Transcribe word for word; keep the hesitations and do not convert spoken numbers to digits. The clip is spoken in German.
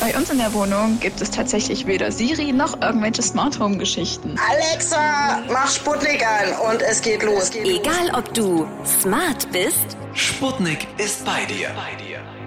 Bei uns in der Wohnung gibt es tatsächlich weder Siri noch irgendwelche Smart Home Geschichten. Alexa, mach Sputnik an und es geht los. Egal ob du smart bist, Sputnik ist bei dir. Bei dir.